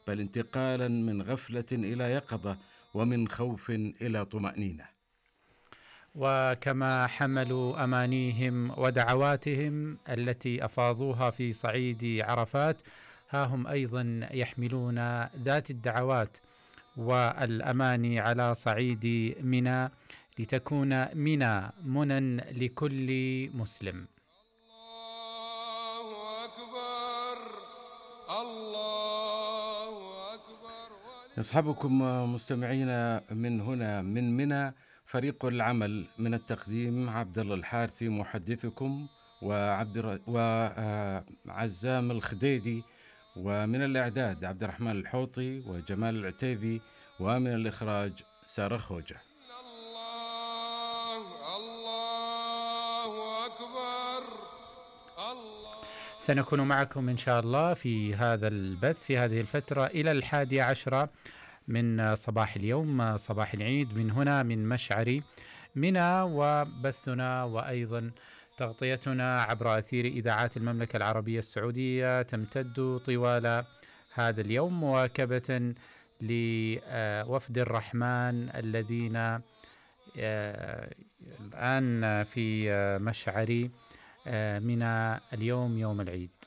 بل انتقالا من غفلة إلى يقظة ومن خوف إلى طمأنينة. وكما حملوا أمانيهم ودعواتهم التي أفاضوها في صعيد عرفات، ها هم أيضا يحملون ذات الدعوات والأماني على صعيد منى، لتكون منى منى لكل مسلم. الله أكبر الله أكبر. يصحبكم مستمعينا من هنا من منى فريق العمل، من التقديم عبد الله الحارثي محدثكم، وعزام الخديدي، ومن الإعداد عبد الرحمن الحوطي وجمال العتيبي، ومن الإخراج سارة خوجة. الله أكبر الله. سنكون معكم إن شاء الله في هذا البث في هذه الفترة إلى 11 من صباح اليوم، صباح العيد، من هنا من مشعر منى. وبثنا وأيضا تغطيتنا عبر أثير إذاعات المملكة العربية السعودية تمتد طوال هذا اليوم، مواكبة لوفد الرحمن الذين الآن في مشعر منى اليوم يوم العيد.